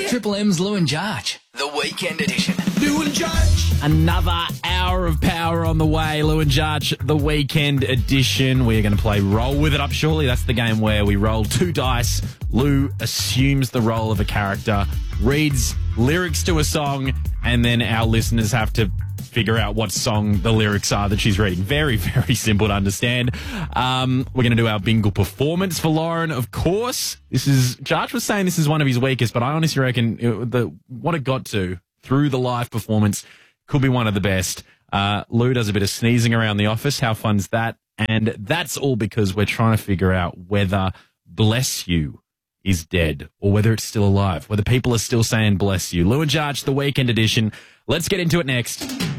Triple M's Lou and Jarge, the weekend edition. Lou and Jarge. Another hour of power on the way. Lou and Jarge, the weekend edition. We are going to play Roll With It Up Surely. That's the game where we roll two dice. Lou assumes the role of a character, reads lyrics to a song, and then our listeners have to figure out what song the lyrics are that she's reading. Very, very simple to understand. We're going to do our bingo performance for Lauren, of course. Jarge was saying this is one of his weakest, but I honestly reckon what it got to through the live performance could be one of the best. Lou does a bit of sneezing around the office. How fun's that? And that's all because we're trying to figure out whether Bless You is dead or whether it's still alive, whether people are still saying bless you. Lou and Jarge, the weekend edition. Let's get into it next.